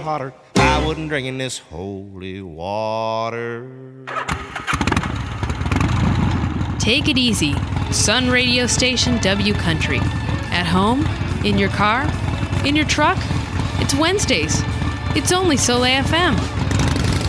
hotter, I wouldn't drink in this holy water. Take it easy. Sun radio station W Country. At home? In your car? In your truck? It's Wednesdays. It's only Soleil FM.